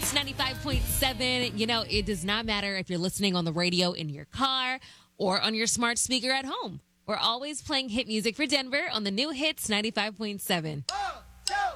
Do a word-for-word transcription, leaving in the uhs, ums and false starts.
Hits ninety-five point seven. You know, it does not matter if you're listening on the radio in your car or on your smart speaker at home. We're always playing hit music for Denver on the new Hits ninety-five point seven.